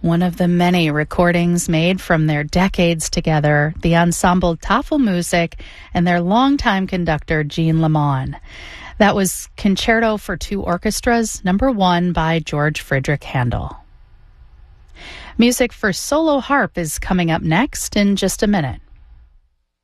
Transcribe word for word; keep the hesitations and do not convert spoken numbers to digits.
one of the many recordings made from their decades together, the ensemble Tafelmusik and their longtime conductor, Jean Lamont. That was Concerto for Two Orchestras, number one by George Friedrich Handel. Music for solo harp is coming up next in just a minute.